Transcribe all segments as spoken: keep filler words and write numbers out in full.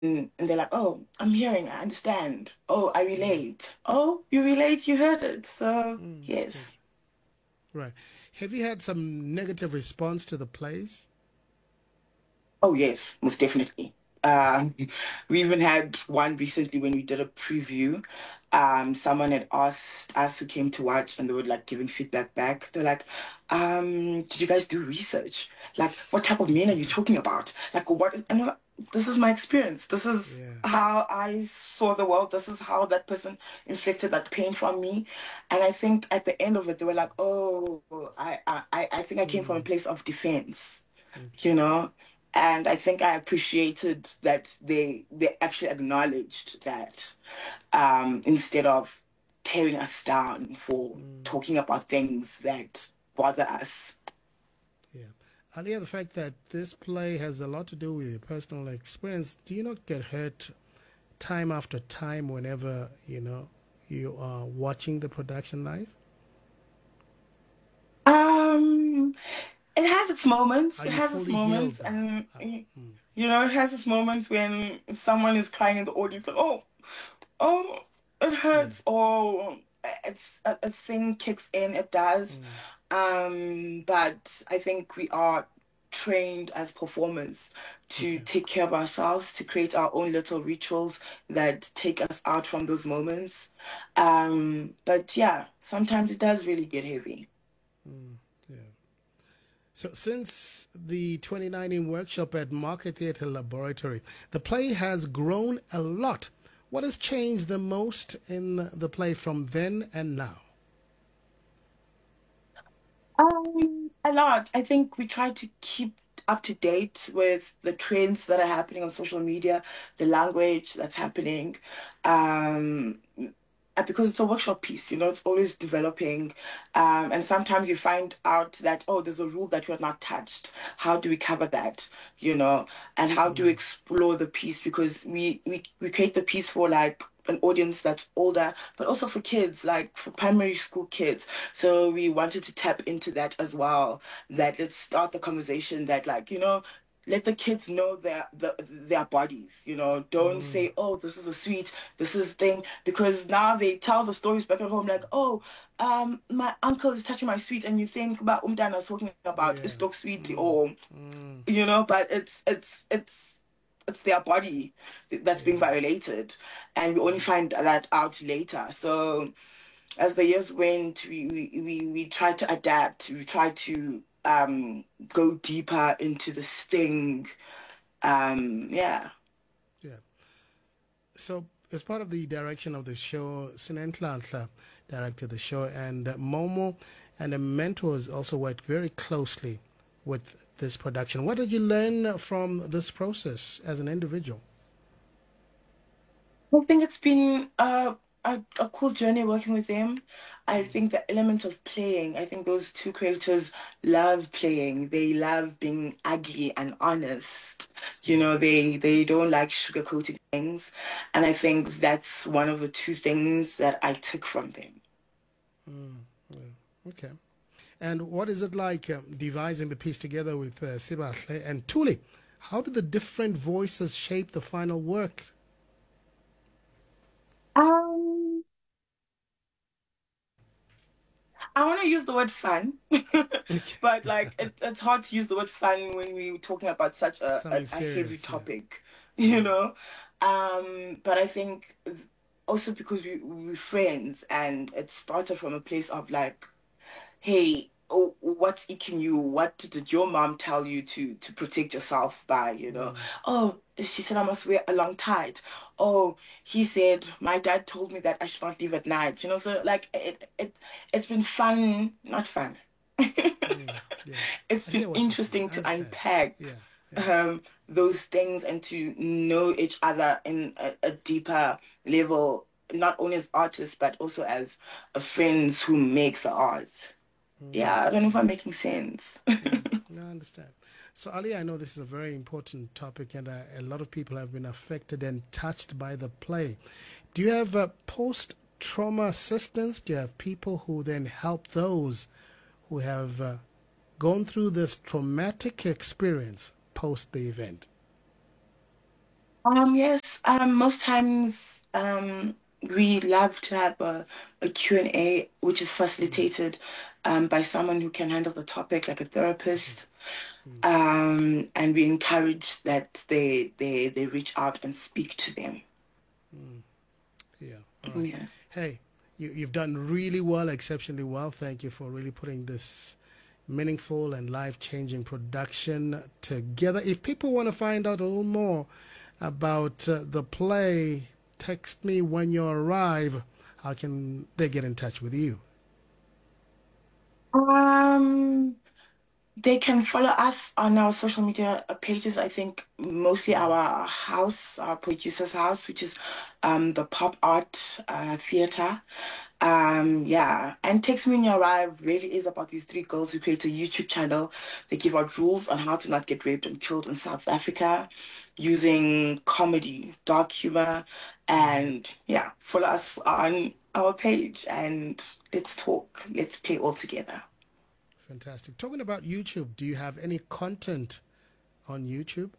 and they're like, oh, I'm hearing, I understand. Oh, I relate. Oh, you relate, you heard it. So, Mm, that's good. yes. Right. Have you had some negative response to the plays? Oh, yes, most definitely. Um, we even had one recently when we did a preview. Um, someone had asked us who came to watch, and they were like giving feedback back. They're like, um, "Did you guys do research? Like, what type of men are you talking about? Like, what?" is-" And I'm like, this is my experience. This is Yeah. how I saw the world. This is how that person inflicted that pain from me. And I think at the end of it, they were like, "Oh, I, I, I I think I came from a Mm, place of defense." okay. You know, and I think I appreciated that they they actually acknowledged that, um instead of tearing us down for Mm, talking about things that bother us. yeah. Alia, the fact that this play has a lot to do with your personal experience, do you not get hurt time after time whenever, you know, you are watching the production live? um it has its moments, Are it you has its fully healed moments, now? and Uh, you mm, know, it has its moments when someone is crying in the audience like, oh, oh, it yeah. hurts, or it's a, a thing kicks in, it does. Mm, Um, but I think we are trained as performers to okay. take care of ourselves, to create our own little rituals that take us out from those moments. Um, but yeah, sometimes it does really get heavy. Mm, yeah. So, since the twenty nineteen workshop at Market Theatre Laboratory, the play has grown a lot. What has changed the most in the play from then and now? Um, a lot. I think we try to keep up to date with the trends that are happening on social media, the language that's happening. Um, uh, because it's a workshop piece, you know, it's always developing. Um, and sometimes you find out that, oh, there's a rule that you have not touched. How do we cover that? You know, and how do we Mm, explore the piece? Because we we, we create the piece for like an audience that's older, but also for kids, like for primary school kids. So we wanted to tap into that as well. That let's start the conversation that, like, you know, let the kids know their the, their bodies. You know, don't mm, say, "Oh, this is a sweet, this is thing," because now they tell the stories back at home, like, "Oh, um, my uncle is touching my sweet," and you think about Umdana is talking about yeah. it's dog sweet, Mm, or mm, you know, but it's it's it's it's their body that's being yeah. violated, and we only Mm, find that out later. So as the years went, we we we, we tried to adapt. We tried to um go deeper into this thing. Um, yeah. yeah. So, as part of the direction of the show, Sinentlantla directed the show, and uh, Momo and the mentors also worked very closely with this production. What did you learn from this process as an individual? I think it's been uh, a a cool journey working with them. I Mm, think the element of playing, I think those two creators love playing. They love being ugly and honest. You yeah. know, they they don't like sugarcoating things. And I think that's one of the two things that I took from them. Mm, yeah. Okay. And what is it like um, devising the piece together with uh, Sibahle and Tuli? How did the different voices shape the final work? Um, I want to use the word fun, but like it, it's hard to use the word fun when we're talking about such a, a, Something a heavy serious, yeah. topic, you Mm, know. Um, but I think also because we we're friends, and it started from a place of like, hey, oh, what's eating you? What did your mom tell you to to protect yourself by, you know? mm, Oh, she said I must wear a long tight. Oh, he said my dad told me that I should not leave at night. You know, so like it it it's been fun, not fun. mm, yeah. It's I been hear what you're saying. interesting I to understand. unpack Yeah, yeah. um those things and to know each other in a, a deeper level, not only as artists but also as uh, friends who make the art. Mm, Yeah, I don't know if mm, I'm making sense. mm. No, I understand. So, Ali, I know this is a very important topic, and uh, a lot of people have been affected and touched by the play. Do you have uh, post trauma assistance? Do you have people who then help those who have uh, gone through this traumatic experience post the event? Um, yes, um, most times um, we love to have a, a Q and A, which is Mm, facilitated um, by someone who can handle the topic, like a mm, therapist. mm, Um, and we encourage that they they they reach out and speak to them. mm. Yeah, all right. Yeah. Hey, you, you've done really well, exceptionally well. Thank you for really putting this meaningful and life changing production together. If people want to find out a little more about uh, the play, text me when you arrive. How can they get in touch with you? Um, They can follow us on our social media uh, pages. I think mostly Mm, our house, our producer's house, which is um, the Pop Art uh, Theater. Um, yeah, and Text Me When You Arrive really is about these three girls who create a YouTube channel. They give out rules on how to not get raped and killed in South Africa using comedy, dark humor, mm. and yeah, follow us on our page and let's talk, let's play all together. Fantastic. Talking about YouTube, do you have any content on YouTube?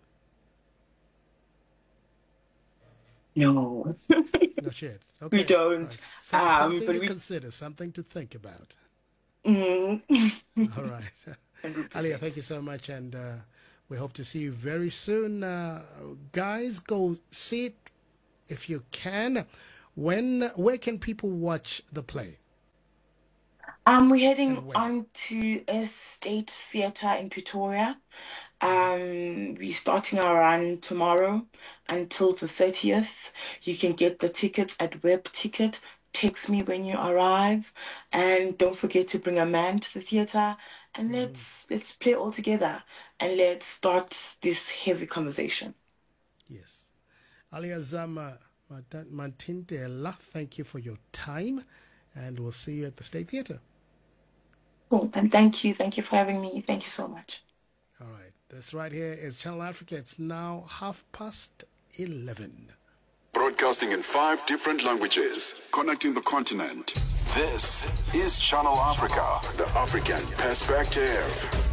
No. Not yet. We Okay. All right. don't. Some, Um, something but to we, consider, something to think about. mm, All right. Alia, thank one hundred percent. you so much. And uh, we hope to see you very soon. Uh, guys, go see it if you can. When, where can people watch the play Um, we're heading and when? on to a state theatre in Pretoria. Mhm. Um, we're starting our run tomorrow until the thirtieth. You can get the tickets at Web Ticket. Text me when you arrive, and don't forget to bring a man to the theatre. And Mhm. let's let's play all together, and let's start this heavy conversation. Yes. Alia Zama Mantindela, thank you for your time. And we'll see you at the State Theatre. Cool. And thank you, thank you for having me. Thank you so much. All right. This right here is Channel Africa. It's now half past eleven. Broadcasting in five different languages, connecting the continent. This is Channel Africa, the African perspective.